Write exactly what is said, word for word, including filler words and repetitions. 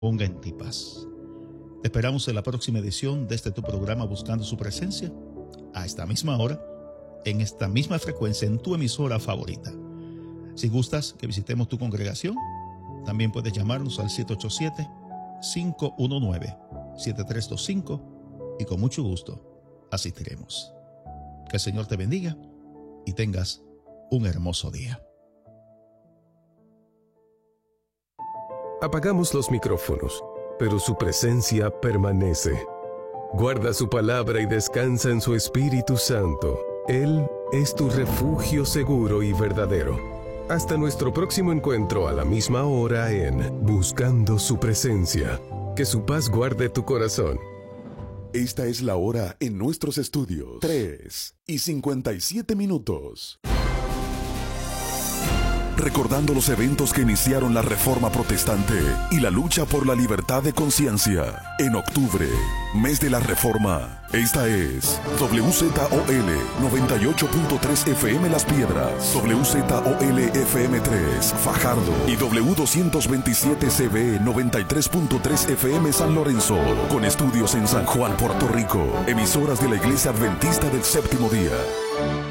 ponga en ti paz. Te esperamos en la próxima edición de este tu programa Buscando Su Presencia, a esta misma hora, en esta misma frecuencia, en tu emisora favorita. Si gustas que visitemos tu congregación, también puedes llamarnos al siete ocho siete, cinco uno nueve, siete tres dos cinco y con mucho gusto asistiremos. Que el Señor te bendiga y tengas un hermoso día. Apagamos los micrófonos, pero su presencia permanece. Guarda su palabra y descansa en su Espíritu Santo. Él es tu refugio seguro y verdadero. Hasta nuestro próximo encuentro a la misma hora en Buscando su Presencia. Que su paz guarde tu corazón. Esta es la hora en nuestros estudios. tres y cincuenta y siete minutos. Recordando los eventos que iniciaron la Reforma Protestante y la lucha por la libertad de conciencia. En octubre, mes de la Reforma. Esta es W Z O L noventa y ocho punto tres F M Las Piedras, W Z O L F M tres Fajardo y W doscientos veintisiete C B noventa y tres punto tres F M San Lorenzo, con estudios en San Juan, Puerto Rico, emisoras de la Iglesia Adventista del Séptimo Día.